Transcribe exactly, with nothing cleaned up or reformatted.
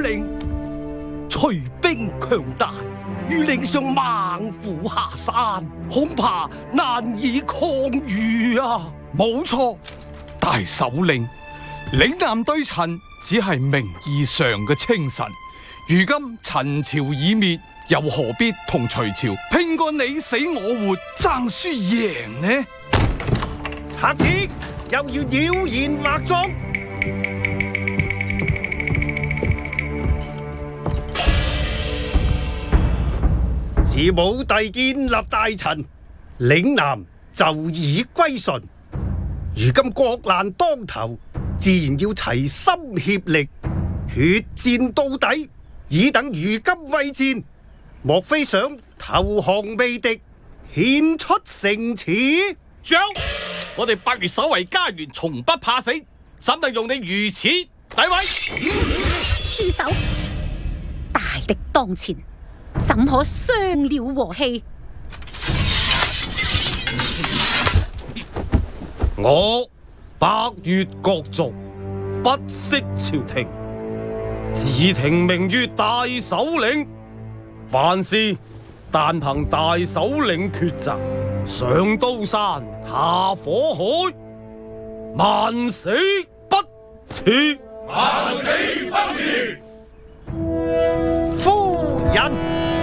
領，隨兵強大，如領上猛虎下山，恐怕難以抗禦啊！ 冇錯，大首領，嶺南對陳只係名義上嘅稱臣，如今陳朝已滅，又何必同隋朝拼個你死我活，爭輸贏呢？ 賊子又要妖言惑眾，自武帝建立大陳，嶺南就已歸順。如今國難當頭，自然要齊心協力，血戰到底，以等如今畏戰。莫非想投降未敵，獻出城池？ 長，我哋百越守衛家園，從不怕死，怎能用你如此詆毀？ 住手！大敵當前，怎可傷了和氣？ 我百越各族不識朝廷，自聽名於大首領。凡事但憑大首領抉擇，上刀山下火海，萬死不辭。萬死不辭。夫人。